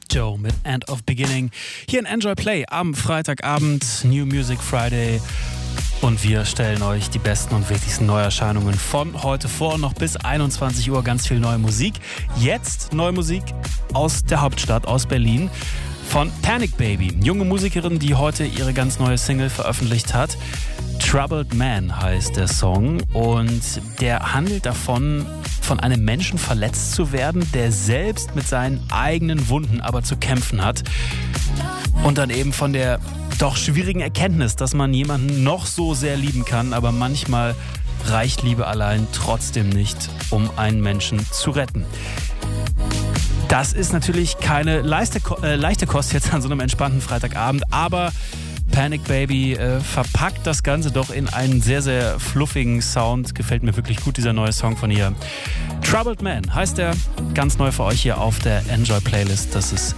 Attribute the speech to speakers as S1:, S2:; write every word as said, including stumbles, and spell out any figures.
S1: Joe mit End of Beginning. Hier in Enjoy Play am Freitagabend, New Music Friday. Und wir stellen euch die besten und wichtigsten Neuerscheinungen von heute vor. Noch bis einundzwanzig Uhr ganz viel neue Musik. Jetzt neue Musik aus der Hauptstadt, aus Berlin. Von Panic Baby, junge Musikerin, die heute ihre ganz neue Single veröffentlicht hat. Troubled Man heißt der Song und der handelt davon, von einem Menschen verletzt zu werden, der selbst mit seinen eigenen Wunden aber zu kämpfen hat. Und dann eben von der doch schwierigen Erkenntnis, dass man jemanden noch so sehr lieben kann, aber manchmal reicht Liebe allein trotzdem nicht, um einen Menschen zu retten. Das ist natürlich keine leichte, äh, leichte Kost jetzt an so einem entspannten Freitagabend, aber Panic Baby äh, verpackt das Ganze doch in einen sehr, sehr fluffigen Sound. Gefällt mir wirklich gut, dieser neue Song von ihr. Troubled Man heißt er, ganz neu für euch hier auf der Enjoy Playlist. Das ist